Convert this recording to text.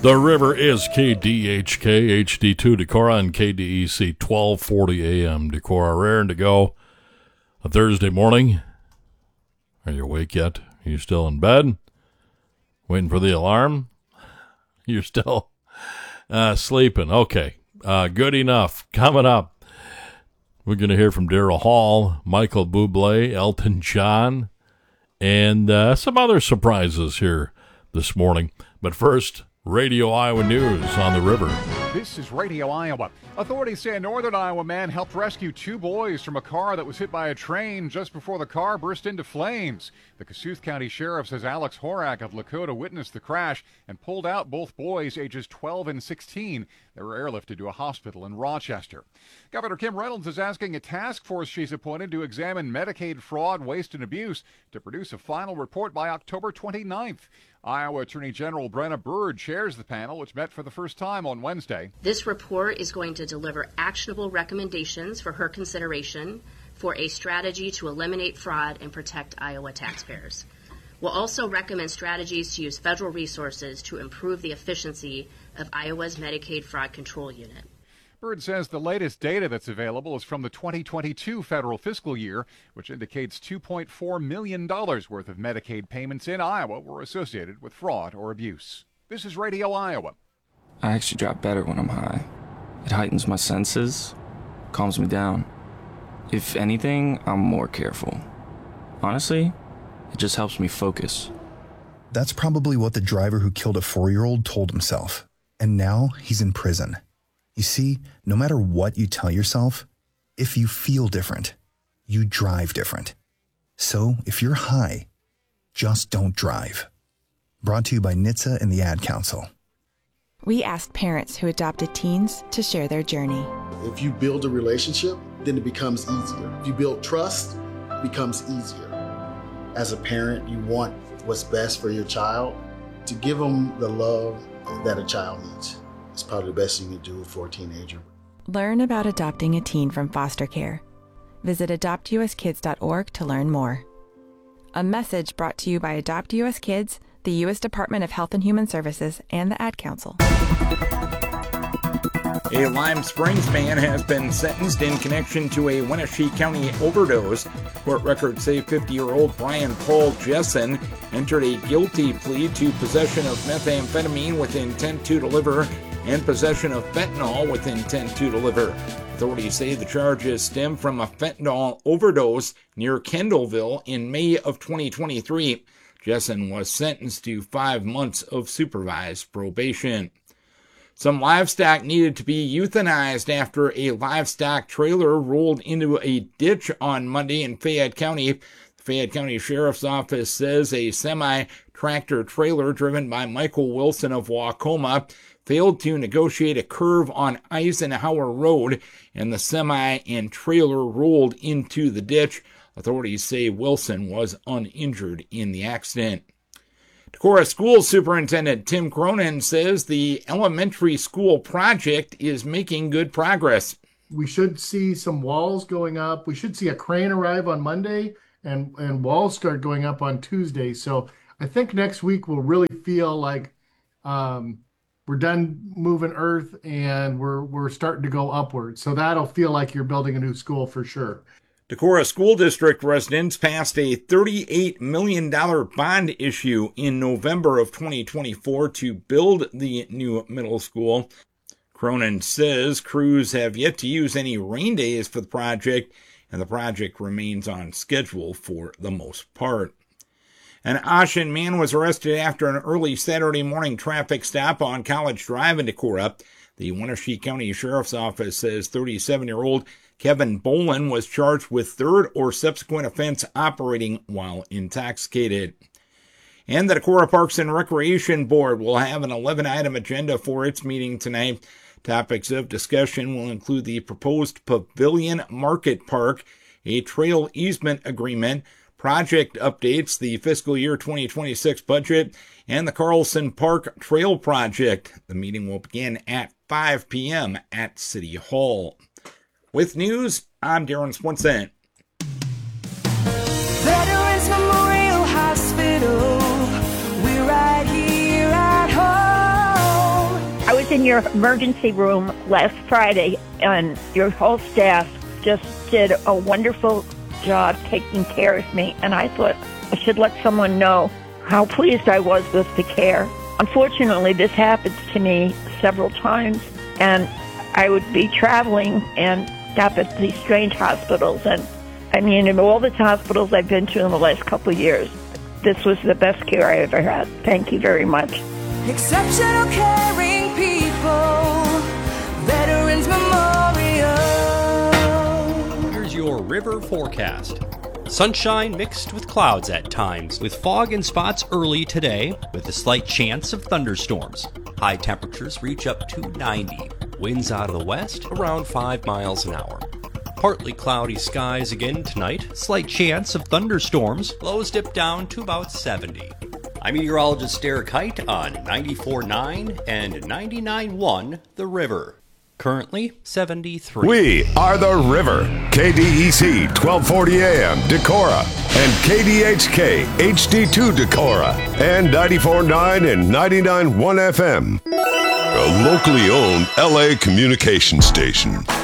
The River is KDHK HD2 Decorah and KDEC 1240 AM Decorah. Raring to go a Thursday morning. Are you awake yet? Are you still in bed? Waiting for the alarm? You're still sleeping. Okay, good enough. Coming up, we're going to hear from Daryl Hall, Michael Bublé, Elton John, and some other surprises here this morning. But first, Radio Iowa News on the River. This is Radio Iowa. Authorities say a northern Iowa man helped rescue two boys from a car that was hit by a train just before the car burst into flames. The Kossuth County Sheriff says Alex Horak of Lakota witnessed the crash and pulled out both boys ages 12 and 16. They were airlifted to a hospital in Rochester. Governor Kim Reynolds is asking a task force she's appointed to examine Medicaid fraud, waste, and abuse to produce a final report by October 29th. Iowa Attorney General Brenna Bird chairs the panel, which met for the first time on Wednesday. This report is going to deliver actionable recommendations for her consideration for a strategy to eliminate fraud and protect Iowa taxpayers. We'll also recommend strategies to use federal resources to improve the efficiency of Iowa's Medicaid Fraud Control Unit. Bird says the latest data that's available is from the 2022 federal fiscal year, which indicates $2.4 million worth of Medicaid payments in Iowa were associated with fraud or abuse. This is Radio Iowa. I actually drop better when I'm high. It heightens my senses, calms me down. If anything, I'm more careful. Honestly, it just helps me focus. That's probably what the driver who killed a 4-year-old told himself. And now he's in prison. You see, no matter what you tell yourself, if you feel different, you drive different. So if you're high, just don't drive. Brought to you by NHTSA and the Ad Council. We asked parents who adopted teens to share their journey. If you build a relationship, then it becomes easier. If you build trust, it becomes easier. As a parent, you want what's best for your child. To give them the love that a child needs. It's probably the best you can do for a teenager. Learn about adopting a teen from foster care. Visit adoptuskids.org to learn more. A message brought to you by Adopt US Kids, the U.S. Department of Health and Human Services, and the Ad Council. A Lime Springs man has been sentenced in connection to a Wenatchee County overdose. Court records say 50-year-old Brian Paul Jessen entered a guilty plea to possession of methamphetamine with intent to deliver and possession of fentanyl with intent to deliver. Authorities say the charges stem from a fentanyl overdose near Kendallville in May of 2023. Jessen was sentenced to 5 months of supervised probation. Some livestock needed to be euthanized after a livestock trailer rolled into a ditch on Monday in Fayette County. The Fayette County Sheriff's Office says a semi-tractor trailer driven by Michael Wilson of Wacoma failed to negotiate a curve on Eisenhower Road, and the semi and trailer rolled into the ditch. Authorities say Wilson was uninjured in the accident. Decorah School Superintendent Tim Cronin says the elementary school project is making good progress. We should see some walls going up. We should see a crane arrive on Monday and walls start going up on Tuesday. So I think next week we'll really feel like we're done moving earth and we're starting to go upward. So that'll feel like you're building a new school for sure. Decorah School District residents passed a $38 million bond issue in November of 2024 to build the new middle school. Cronin says crews have yet to use any rain days for the project, and the project remains on schedule for the most part. An Ashen man was arrested after an early Saturday morning traffic stop on College Drive in Decorah. The Wenatchee County Sheriff's Office says 37-year-old Kevin Bolin was charged with third or subsequent offense operating while intoxicated. And the Decorah Parks and Recreation Board will have an 11-item agenda for its meeting tonight. Topics of discussion will include the proposed Pavilion Market Park, a trail easement agreement, project updates, the fiscal year 2026 budget, and the Carlson Park Trail Project. The meeting will begin at 5 p.m. at City Hall. With news, I'm Darren Swenson. Veterans Memorial Hospital, we're right here at home. was in your emergency room last Friday, and your whole staff just did a wonderful job taking care of me, and I thought I should let someone know how pleased I was with the care. Unfortunately, this happens to me several times, and I would be traveling and stop at these strange hospitals, and I mean, in all the hospitals I've been to in the last couple of years, this was the best care I ever had. Thank you very much. Exceptional caring people, Veterans Memorial. Here's your river forecast. Sunshine mixed with clouds at times, with fog in spots early today, with a slight chance of thunderstorms. High temperatures reach up to 90. Winds out of the west around 5 miles an hour. Partly cloudy skies again tonight, slight chance of thunderstorms, lows dip down to about 70. I'm meteorologist Derek Height on 94.9 and 99.1 The River. Currently 73. We are The River, KDEC 1240 AM Decorah, and KDHK HD2 Decorah, and 94.9 and 99.1 FM. A locally owned LA communication station.